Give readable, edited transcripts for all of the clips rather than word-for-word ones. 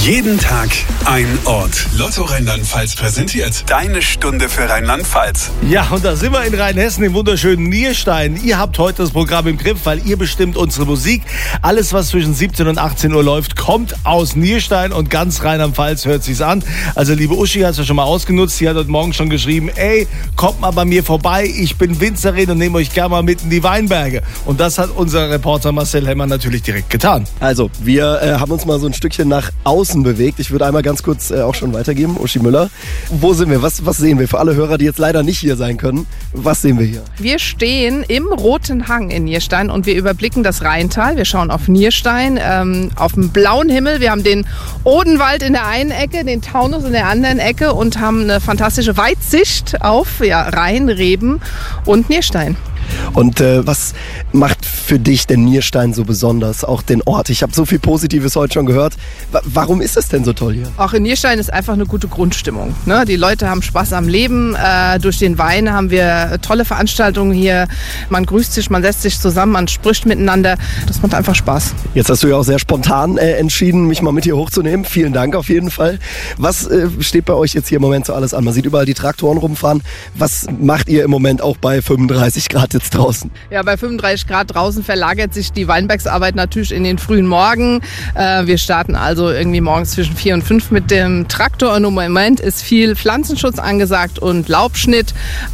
Jeden Tag ein Ort. Lotto Rheinland-Pfalz präsentiert deine Stunde für Rheinland-Pfalz. Ja, und da sind wir in Rheinhessen im wunderschönen Nierstein. Ihr habt heute das Programm im Griff, weil ihr bestimmt unsere Musik. Alles, was zwischen 17 und 18 Uhr läuft, kommt aus Nierstein und ganz Rheinland-Pfalz hört sich's an. Also liebe Uschi, hast du schon mal ausgenutzt. Sie hat heute Morgen schon geschrieben, ey, kommt mal bei mir vorbei. Ich bin Winzerin und nehme euch gerne mal mit in die Weinberge. Und das hat unser Reporter Marcel Hemmer natürlich direkt getan. Also, wir haben uns mal so ein Stückchen nach außen bewegt. Ich würde einmal ganz kurz auch schon weitergeben. Uschi Müller, wo sind wir? Was sehen wir? Für alle Hörer, die jetzt leider nicht hier sein können, was sehen wir hier? Wir stehen im Roten Hang in Nierstein und wir überblicken das Rheintal. Wir schauen auf Nierstein, auf den blauen Himmel. Wir haben den Odenwald in der einen Ecke, den Taunus in der anderen Ecke und haben eine fantastische Weitsicht auf Rhein, Reben und Nierstein. Und was macht für dich den Nierstein so besonders, auch den Ort? Ich habe so viel Positives heute schon gehört. Warum ist es denn so toll hier? Auch in Nierstein ist einfach eine gute Grundstimmung. Ne? Die Leute haben Spaß am Leben. Durch den Wein haben wir tolle Veranstaltungen hier. Man grüßt sich, man setzt sich zusammen, man spricht miteinander. Das macht einfach Spaß. Jetzt hast du ja auch sehr spontan entschieden, mich mal mit hier hochzunehmen. Vielen Dank auf jeden Fall. Was steht bei euch jetzt hier im Moment so alles an? Man sieht überall die Traktoren rumfahren. Was macht ihr im Moment auch bei 35 Grad jetzt draußen? Ja, bei 35 Grad draußen verlagert sich die Weinbergsarbeit natürlich in den frühen Morgen. Wir starten also irgendwie morgens zwischen 4 und 5 mit dem Traktor. Und im Moment ist viel Pflanzenschutz angesagt und Laubschnitt.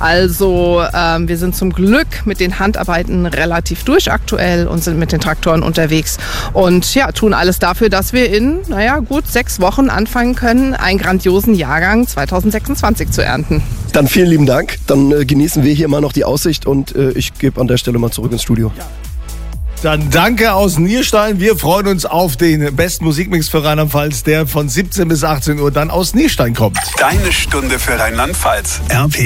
Also wir sind zum Glück mit den Handarbeiten relativ durch aktuell und sind mit den Traktoren unterwegs. Und ja, tun alles dafür, dass wir in, gut 6 Wochen anfangen können, einen grandiosen Jahrgang 2026 zu ernten. Dann vielen lieben Dank. Dann genießen wir hier mal noch die Aussicht und ich gebe an der Stelle mal zurück ins Studio. Ja. Dann danke aus Nierstein. Wir freuen uns auf den besten Musikmix für Rheinland-Pfalz, der von 17 bis 18 Uhr dann aus Nierstein kommt. Deine Stunde für Rheinland-Pfalz. RP